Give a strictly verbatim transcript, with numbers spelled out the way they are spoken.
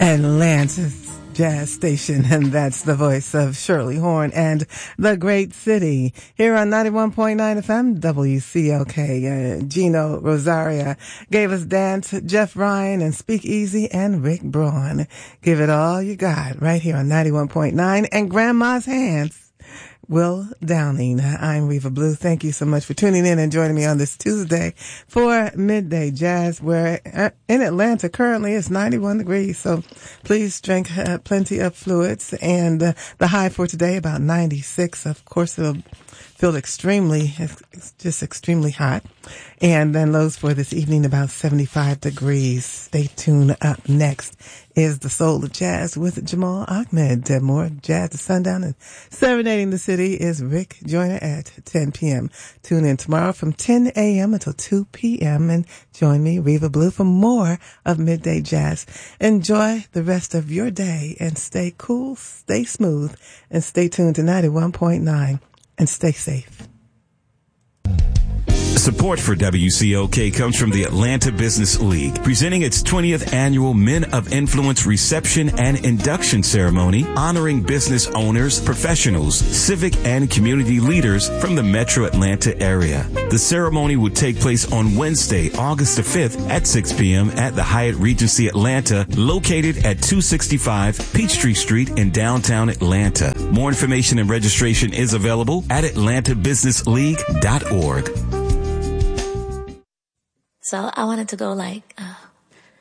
Atlanta's Jazz Station, and that's the voice of Shirley Horn and the Great City here on ninety-one point nine F M W C L K. Uh, Gino Rosaria gave us Dance, Jeff Ryan, and Speak Easy, and Rick Braun. Give it all you got right here on ninety-one point nine, and Grandma's Hands. Will Downing. I'm Reva Blue. Thank you so much for tuning in and joining me on this Tuesday for Midday Jazz, where in Atlanta currently it's ninety-one degrees. So please drink uh, plenty of fluids. And uh, the high for today about ninety-six. Of course, it'll feel extremely, it's just extremely hot. And then lows for this evening about seventy-five degrees. Stay tuned. Up next is the Soul of Jazz with Jamal Ahmed. Uh, more jazz to sundown, and serenading the city is Rick Joyner at ten p.m. Tune in tomorrow from ten a.m. until two p.m. and join me, Reva Blue, for more of Midday Jazz. Enjoy the rest of your day and stay cool, stay smooth, and stay tuned to ninety-one point nine, and stay safe. Support for W C O K comes from the Atlanta Business League, presenting its twentieth annual Men of Influence reception and induction ceremony, honoring business owners, professionals, civic and community leaders from the Metro Atlanta area. The ceremony will take place on Wednesday, August the fifth at six p.m. at the Hyatt Regency Atlanta, located at two sixty-five Peachtree Street in downtown Atlanta. More information and registration is available at atlanta business league dot org. So I wanted to go like, uh,